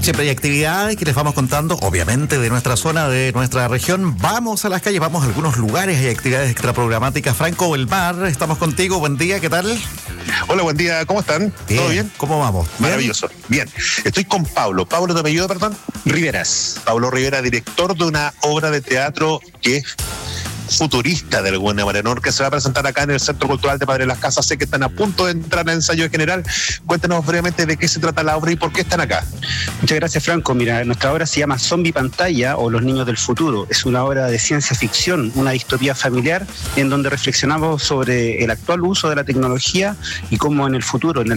Siempre hay actividades que les vamos contando, obviamente, de nuestra zona, de nuestra región. Vamos a las calles, vamos a algunos lugares, hay actividades extraprogramáticas. Franco Belmar, estamos contigo, buen día, ¿qué tal? Hola, buen día, ¿cómo están? Bien. ¿Todo bien? ¿Cómo vamos? Maravilloso. Bien. Estoy con Pablo. ¿Pablo te apellido, perdón? Riveras. Pablo Rivera, director de una obra de teatro que es futurista de alguna manera, ¿no? Que se va a presentar acá en el Centro Cultural de Padre Las Casas. Sé que están a punto de entrar al ensayo general. Cuéntenos brevemente de qué se trata la obra y por qué están acá. Muchas gracias, Franco. Mira, nuestra obra se llama Zombie Pantalla o Los Niños del Futuro. Es una obra de ciencia ficción, una distopía familiar en donde reflexionamos sobre el actual uso de la tecnología y cómo en el futuro, en el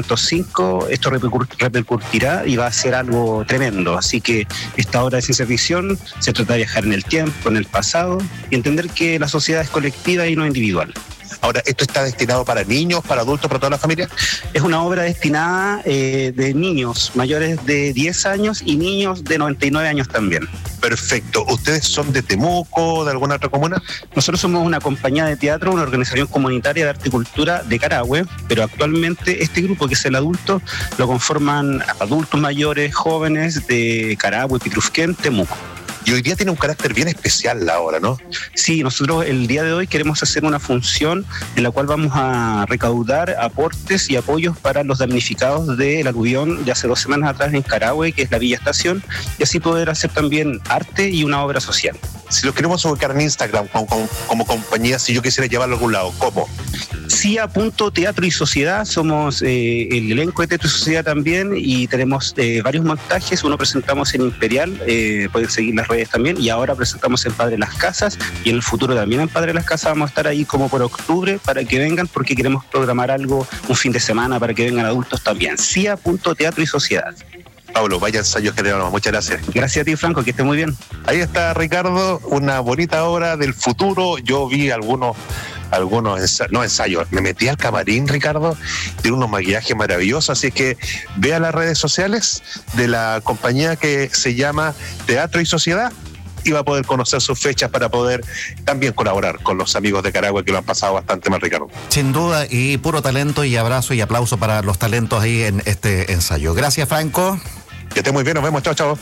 2505, esto repercutirá y va a ser algo tremendo. Así que esta obra de ciencia ficción se trata de viajar en el tiempo, en el pasado y entender que la sociedad es colectiva y no individual. Ahora, ¿esto está destinado para niños, para adultos, para toda la familia? Es una obra destinada de niños mayores de 10 años y niños de 99 años también. Perfecto. ¿Ustedes son de Temuco, de alguna otra comuna? Nosotros somos una compañía de teatro, una organización comunitaria de arte y cultura de Carahue, pero actualmente este grupo, que es el adulto, lo conforman adultos mayores, jóvenes de Carahue, Pitrufquén, Temuco. Y hoy día tiene un carácter bien especial la obra, ¿no? Sí, nosotros el día de hoy queremos hacer una función en la cual vamos a recaudar aportes y apoyos para los damnificados del aluvión de hace 2 semanas atrás en Carahue, que es la Villa Estación, y así poder hacer también arte y una obra social. Si los queremos ubicar en Instagram como compañía, si yo quisiera llevarlo a algún lado, ¿cómo? CIA.Teatro y Sociedad, somos el elenco de Teatro y Sociedad también y tenemos varios montajes. Uno presentamos en Imperial, pueden seguir las redes también, y ahora presentamos en Padre Las Casas y en el futuro también en Padre Las Casas. Vamos a estar ahí como por octubre para que vengan, porque queremos programar algo un fin de semana para que vengan adultos también. CIA.Teatro y Sociedad. Pablo, vaya ensayo general, muchas gracias. Gracias a ti, Franco, que esté muy bien. Ahí está Ricardo, una bonita obra del futuro. Yo vi algunos ensayos. Me metí al camarín, Ricardo, tiene unos maquillajes maravillosos, así que vea las redes sociales de la compañía que se llama Teatro y Sociedad y va a poder conocer sus fechas para poder también colaborar con los amigos de Carahue, que lo han pasado bastante mal, Ricardo. Sin duda, y puro talento, y abrazo y aplauso para los talentos ahí en este ensayo. Gracias, Franco. Que esté muy bien, nos vemos, chao, chao.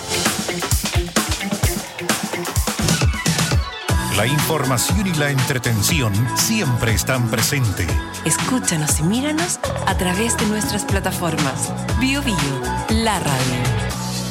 La información y la entretención siempre están presentes. Escúchanos y míranos a través de nuestras plataformas. Bio Bio, la radio.